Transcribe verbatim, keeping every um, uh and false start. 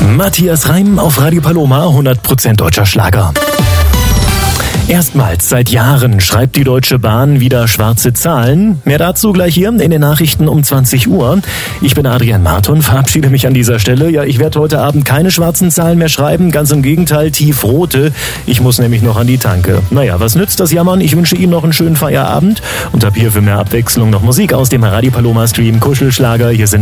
Matthias Reim auf Radio Paloma, hundert Prozent deutscher Schlager. Erstmals seit Jahren schreibt die Deutsche Bahn wieder schwarze Zahlen. Mehr dazu gleich hier in den Nachrichten um zwanzig Uhr. Ich bin Adrian Marton, verabschiede mich an dieser Stelle. Ja, ich werde heute Abend keine schwarzen Zahlen mehr schreiben, ganz im Gegenteil, tiefrote. Ich muss nämlich noch an die Tanke. Naja, was nützt das Jammern? Ich wünsche Ihnen noch einen schönen Feierabend und habe hier für mehr Abwechslung noch Musik aus dem Radio Paloma Stream Kuschelschlager. Hier sind